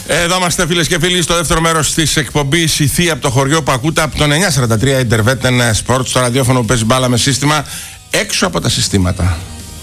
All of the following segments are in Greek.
Εδώ είμαστε, φίλες και φίλοι, στο δεύτερο μέρος της εκπομπής «Η Θεία» από το χωριό που ακούτε από τον 943 Intervetten Sports, στο ραδιόφωνο που παίζει μπάλα με σύστημα έξω από τα συστήματα.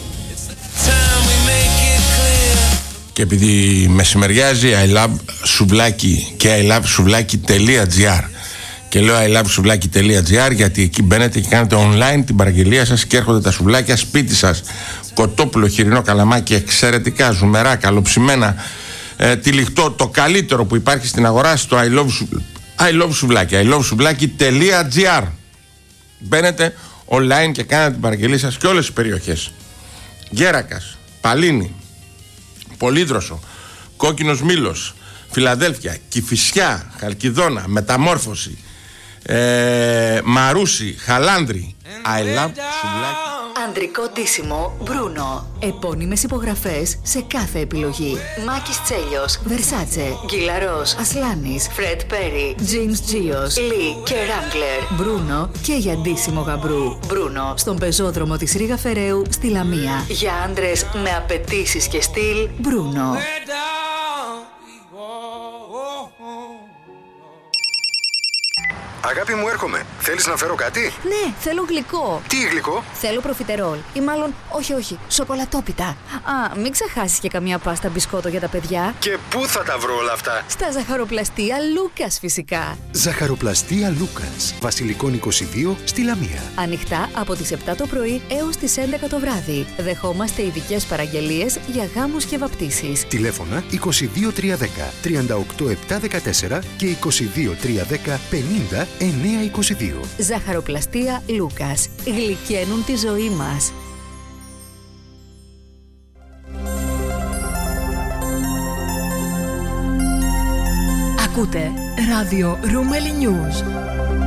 Και επειδή μεσημεριάζει, I love σουβλάκι και I love σουβλάκι.gr. Και λέω I love σουβλάκι.gr γιατί εκεί μπαίνετε και κάνετε online την παραγγελία σας και έρχονται τα σουβλάκια σπίτι σας. Κοτόπουλο, χοιρινό, καλαμάκι, εξαιρετικά, ζουμερά, καλοψημένα, τυλιχτό, το καλύτερο που υπάρχει στην αγορά στο I love σουβλάκι. I love σουβλάκι.gr. Μπαίνετε online και κάνετε την παραγγελία σας και όλες τις περιοχές. Γέρακας, Παλίνη, Πολύδροσο, Κόκκινος Μήλος, Φιλαδέλφια, Κηφισιά, Χαλκιδόνα, Μεταμόρφωση, Μαρούσι, Χαλάνδρη. I love σουβλάκι. Ανδρικό ντύσιμο Μπρούνο. Επώνυμες υπογραφές σε κάθε επιλογή. Μάκης Τσέλιος, Βερσάτσε, Γκυλαρός, Ασλάνης, Φρεντ Πέρι, Τζιμς Τζίος, Λι και Ράγκλερ. Μπρούνο και για ντύσιμο γαμπρού. Μπρούνο στον πεζόδρομο της Ρήγα Φεραίου στη Λαμία. Για άντρες με απαιτήσεις και στυλ, Μπρούνο. Αγάπη μου, έρχομαι. Θέλεις να φέρω κάτι? Ναι, θέλω γλυκό. Τι γλυκό? Θέλω προφιτερόλ. Ή μάλλον, όχι, σοκολατόπιτα. Α, μην ξεχάσεις και καμία πάστα μπισκότο για τα παιδιά. Και πού θα τα βρω όλα αυτά? Στα ζαχαροπλαστεία Λούκας, φυσικά. Ζαχαροπλαστεία Λούκας, Βασιλικών 22 στη Λαμία. Ανοιχτά από τις 7 το πρωί έως τις 11 το βράδυ. Δεχόμαστε ειδικές παραγγελίες για γάμους και βαπτίσεις. Τηλέφωνα 22310 38714 και 22310 50 922. Ζαχαροπλαστεία Λούκας. Γλυκαίνουν τη ζωή μας. Ακούτε ράδιο Ρούμελι News.